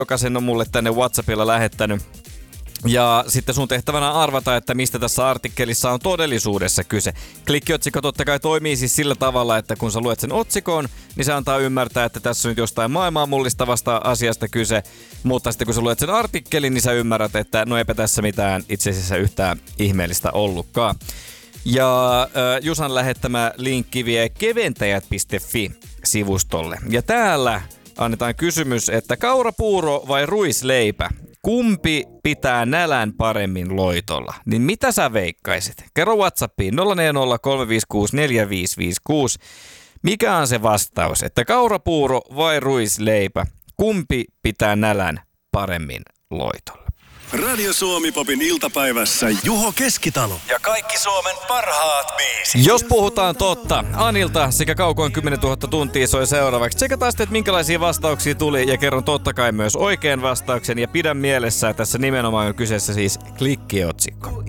joka sen on mulle tänne WhatsAppilla lähettänyt. Ja sitten sun tehtävänä arvata, että mistä tässä artikkelissa on todellisuudessa kyse. Klikkiotsikko totta kai toimii siis sillä tavalla, että kun sä luet sen otsikon, niin se antaa ymmärtää, että tässä on nyt jostain maailmaa mullistavasta asiasta kyse. Mutta sitten kun sä luet sen artikkelin, niin sä ymmärrät, että no eipä tässä mitään itse asiassa yhtään ihmeellistä ollutkaan. Ja Jusan lähettämä linkki vie keventäjät.fi-sivustolle. Ja täällä annetaan kysymys, että kaurapuuro vai ruisleipä? Kumpi pitää nälän paremmin loitolla? Niin mitä sä veikkaisit? Kerro WhatsAppiin 0403564556. Mikä on se vastaus? Että kaurapuuro vai ruisleipä? Kumpi pitää nälän paremmin loitolla? Radio Suomi Popin iltapäivässä Juho Keskitalo ja kaikki Suomen parhaat biisit. Jos puhutaan totta, Anilta sekä Kaukoon 10 000 tuntia soi seuraavaksi. Tsekataan sitten, että minkälaisia vastauksia tuli ja kerron totta kai myös oikean vastauksen. Ja pidä mielessä, että tässä nimenomaan on kyseessä siis klikkiotsikko.